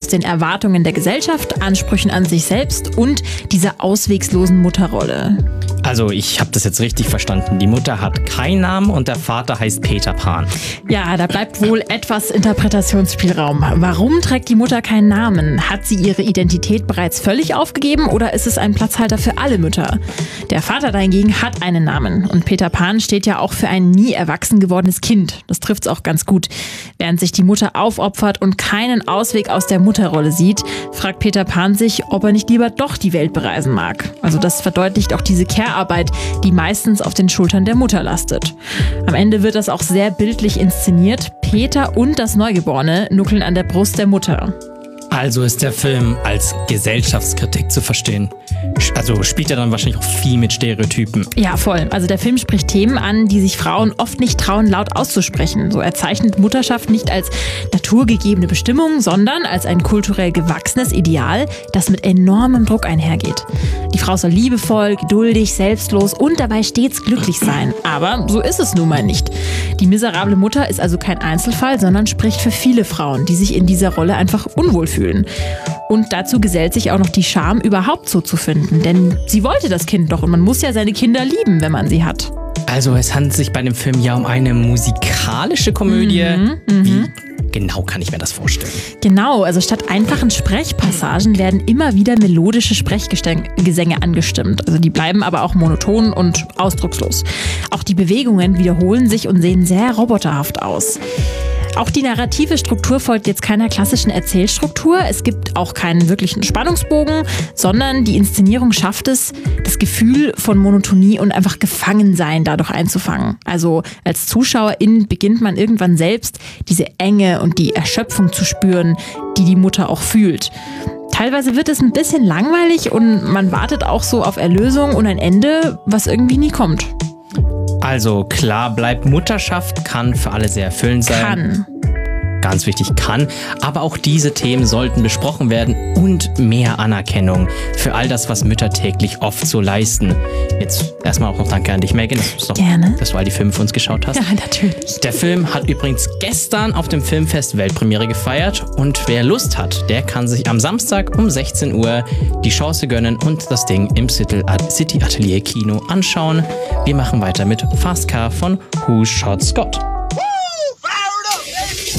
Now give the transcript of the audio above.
den Erwartungen der Gesellschaft, Ansprüchen an sich selbst und dieser auswegslosen Mutterrolle. Also ich habe das jetzt richtig verstanden. Die Mutter hat keinen Namen und der Vater heißt Peter Pan. Ja, da bleibt wohl etwas Interpretationsspielraum. Warum trägt die Mutter keinen Namen? Hat sie ihre Identität bereits völlig aufgegeben oder ist es ein Platzhalter für alle Mütter? Der Vater dahingegen hat einen Namen und Peter Pan steht ja auch für ein nie erwachsen gewordenes Kind. Das trifft's auch ganz gut. Während sich die Mutter aufopfert und keinen Ausweg aus der Mutterrolle sieht, fragt Peter Pan sich, ob er nicht lieber doch die Welt bereisen mag. Also das verdeutlicht auch diese Care-Arbeit, die meistens auf den Schultern der Mutter lastet. Am Ende wird das auch sehr bildlich inszeniert. Peter und das Neugeborene nuckeln an der Brust der Mutter. Also ist der Film als Gesellschaftskritik zu verstehen. Also spielt er dann wahrscheinlich auch viel mit Stereotypen. Ja, voll. Also der Film spricht Themen an, die sich Frauen oft nicht trauen, laut auszusprechen. So, er zeichnet Mutterschaft nicht als naturgegebene Bestimmung, sondern als ein kulturell gewachsenes Ideal, das mit enormem Druck einhergeht. Die Frau soll liebevoll, geduldig, selbstlos und dabei stets glücklich sein. Aber so ist es nun mal nicht. Die miserable Mutter ist also kein Einzelfall, sondern spricht für viele Frauen, die sich in dieser Rolle einfach unwohl fühlen. Und dazu gesellt sich auch noch die Scham, überhaupt so zu finden. Denn sie wollte das Kind doch und man muss ja seine Kinder lieben, wenn man sie hat. Also es handelt sich bei dem Film ja um eine musikalische Komödie. Wie genau kann ich mir das vorstellen? Genau, also statt einfachen Sprechpassagen werden immer wieder melodische Sprechgesänge angestimmt. Also die bleiben aber auch monoton und ausdruckslos. Auch die Bewegungen wiederholen sich und sehen sehr roboterhaft aus. Auch die narrative Struktur folgt jetzt keiner klassischen Erzählstruktur. Es gibt auch keinen wirklichen Spannungsbogen, sondern die Inszenierung schafft es, das Gefühl von Monotonie und einfach Gefangensein dadurch einzufangen. Also als Zuschauerin beginnt man irgendwann selbst diese Enge und die Erschöpfung zu spüren, die die Mutter auch fühlt. Teilweise wird es ein bisschen langweilig und man wartet auch so auf Erlösung und ein Ende, was irgendwie nie kommt. Also klar bleibt, Mutterschaft kann für alle sehr erfüllend sein. Kann. Ganz wichtig, kann. Aber auch diese Themen sollten besprochen werden und mehr Anerkennung für all das, was Mütter täglich oft so leisten. Jetzt erstmal auch noch danke an dich, Megan, dass du all die Filme für uns geschaut hast. Ja, natürlich. Der Film hat übrigens gestern auf dem Filmfest Weltpremiere gefeiert und wer Lust hat, der kann sich am Samstag um 16 Uhr die Chance gönnen und das Ding im City Atelier Kino anschauen. Wir machen weiter mit Fast Car von Who Shot Scott.